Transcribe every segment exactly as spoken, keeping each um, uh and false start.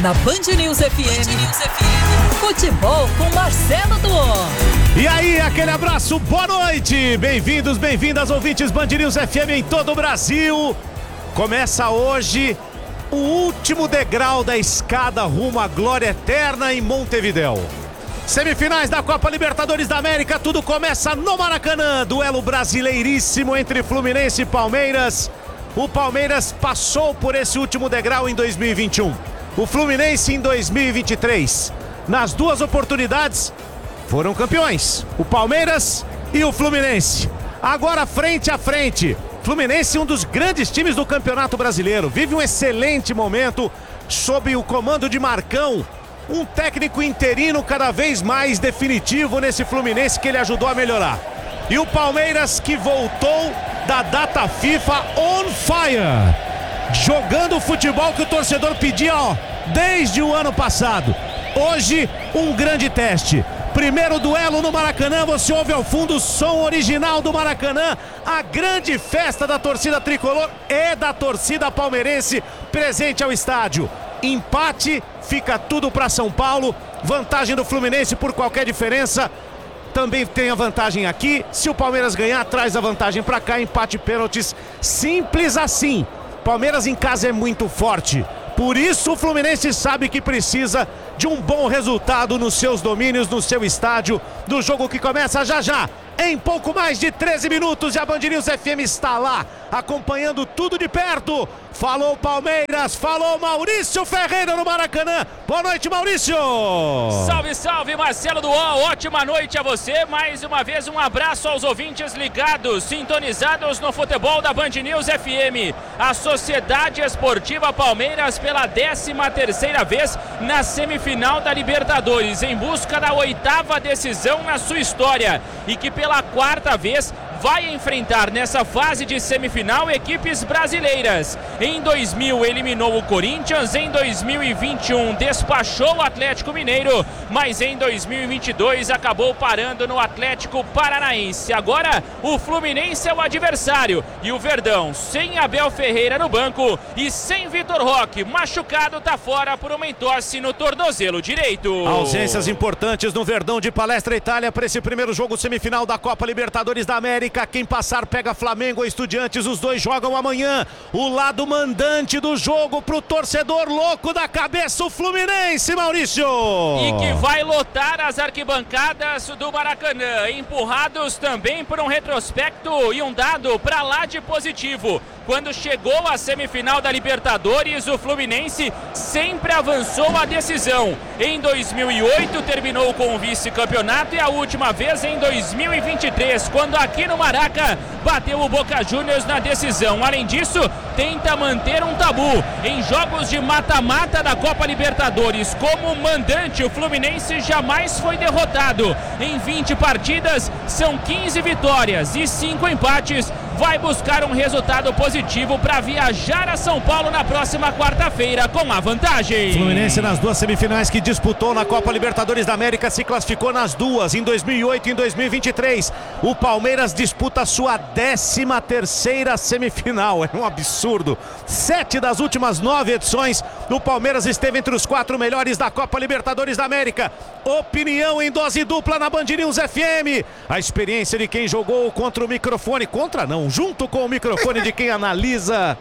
Na Band News F M, Band News F M, futebol com Marcelo Duó. E aí, aquele abraço, boa noite! Bem-vindos, bem-vindas, ouvintes Band News F M em todo o Brasil. Começa hoje o último degrau da escada rumo à glória eterna em Montevidéu. Semifinais da Copa Libertadores da América, tudo começa no Maracanã. Duelo brasileiríssimo entre Fluminense e Palmeiras. O Palmeiras passou por esse último degrau em dois mil e vinte e um. O Fluminense em dois mil e vinte e três. Nas duas oportunidades foram campeões, o Palmeiras e o Fluminense. Agora frente a frente. Fluminense, um dos grandes times do Campeonato Brasileiro, vive um excelente momento sob o comando de Marcão, um técnico interino cada vez mais definitivo nesse Fluminense que ele ajudou a melhorar. E o Palmeiras, que voltou da data FIFA on fire, jogando o futebol que o torcedor pedia, ó, desde o ano passado. Hoje, um grande teste. Primeiro duelo no Maracanã, você ouve ao fundo o som original do Maracanã, a grande festa da torcida tricolor e da torcida palmeirense presente ao estádio. Empate, fica tudo para São Paulo, vantagem do Fluminense por qualquer diferença. Também tem a vantagem aqui, se o Palmeiras ganhar, traz a vantagem para cá, empate, pênaltis, simples assim. Palmeiras em casa é muito forte, por isso o Fluminense sabe que precisa de um bom resultado nos seus domínios, no seu estádio, do jogo que começa já já, em pouco mais de treze minutos, e a Band News F M está lá, acompanhando tudo de perto. Falou Palmeiras, falou Maurício Ferreira no Maracanã. Boa noite, Maurício! Salve, salve, Marcelo Duó, ótima noite a você. Mais uma vez um abraço aos ouvintes ligados, sintonizados no futebol da Band News F M. A Sociedade Esportiva Palmeiras pela décima terceira vez na semifinal da Libertadores, em busca da oitava decisão na sua história, e que pela quarta vez vai enfrentar nessa fase de semifinal equipes brasileiras. Em dois mil eliminou o Corinthians, em dois mil e vinte e um despachou o Atlético Mineiro, mas em dois mil e vinte e dois acabou parando no Atlético Paranaense. Agora o Fluminense é o adversário e o Verdão, sem Abel Ferreira no banco e sem Vitor Roque, machucado, tá fora por uma entorse no tornozelo direito. Ausências importantes no Verdão de Palestra Itália para esse primeiro jogo semifinal da Copa Libertadores da América. Quem passar pega Flamengo ou Estudiantes, os dois jogam amanhã. O lado mandante do jogo pro torcedor louco da cabeça, o Fluminense, Maurício! E que vai lotar as arquibancadas do Maracanã, empurrados também por um retrospecto e um dado pra lá de positivo. Quando chegou à semifinal da Libertadores, o Fluminense sempre avançou a decisão. Em dois mil e oito terminou com o vice-campeonato e a última vez em dois mil e vinte e três, quando aqui no Maraca bateu o Boca Juniors na decisão. Além disso, tenta manter um tabu. Em jogos de mata-mata da Copa Libertadores, como mandante, o Fluminense jamais foi derrotado. Em vinte partidas, são quinze vitórias e cinco empates. Vai buscar um resultado positivo para viajar a São Paulo na próxima quarta-feira com a vantagem. Fluminense nas duas semifinais que disputou na Copa Libertadores da América se classificou nas duas, em dois mil e oito e em dois mil e vinte e três. O Palmeiras disputa sua décima terceira semifinal, é um absurdo. Sete das últimas nove edições, o Palmeiras esteve entre os quatro melhores da Copa Libertadores da América. Opinião em dose dupla na Band News F M. A experiência de quem jogou contra o microfone, contra não, junto com o microfone de quem analisa,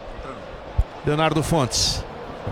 Leonardo Fontes.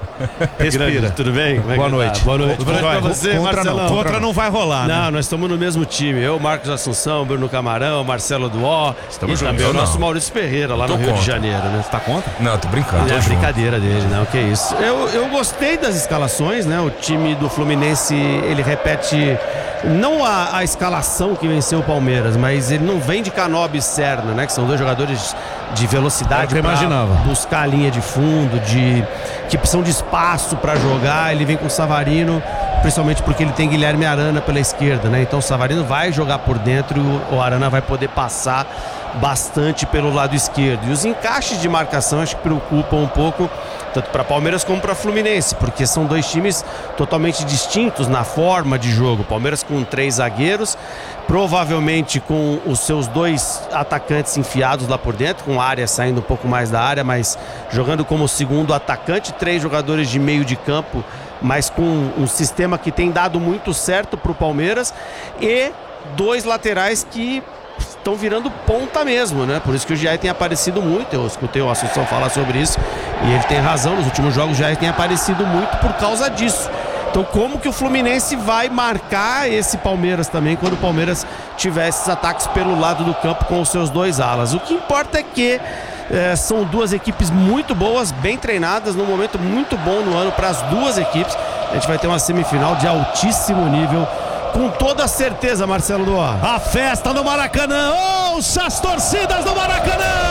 Respira. Tudo bem? Boa é noite. Tá? Boa noite. Boa noite pra você, contra Marcelão. Não, contra não vai rolar, Não, né? nós estamos no mesmo time. Eu, Marcos Assunção, Bruno Camarão, Marcelo Duó. Estamos e também juntos, o nosso não. Maurício Ferreira, lá Tô no Rio contra. de Janeiro, né? Você tá contra? Não, tô brincando. É Tô brincadeira dele, não, que isso. Eu, eu gostei das escalações, né? O time do Fluminense, ele repete não a, a escalação que venceu o Palmeiras, mas ele não vem de Canobi e Serna, né? Que são dois jogadores de velocidade eu para imaginava. buscar a linha de fundo, de que precisam de espaço para jogar. Ele vem com o Savarino, principalmente porque ele tem Guilherme Arana pela esquerda, né? Então o Savarino vai jogar por dentro e o Arana vai poder passar bastante pelo lado esquerdo. E os encaixes de marcação acho que preocupam um pouco, tanto para Palmeiras como para Fluminense, porque são dois times totalmente distintos na forma de jogo. Palmeiras com três zagueiros, provavelmente com os seus dois atacantes enfiados lá por dentro, com a área saindo um pouco mais da área, mas jogando como segundo atacante, três jogadores de meio de campo mas com um sistema que tem dado muito certo pro Palmeiras, e dois laterais que estão virando ponta mesmo, né? Por isso que o Jair tem aparecido muito. Eu escutei o Assunção falar sobre isso e ele tem razão. Nos últimos jogos o Jair tem aparecido muito por causa disso. Então como que o Fluminense vai marcar esse Palmeiras também quando o Palmeiras tiver esses ataques pelo lado do campo com os seus dois alas? O que importa é que é, são duas equipes muito boas, bem treinadas, num momento muito bom no ano para as duas equipes. A gente vai ter uma semifinal de altíssimo nível, com toda certeza, Marcelo Duó. A festa no Maracanã, ouça as torcidas do Maracanã!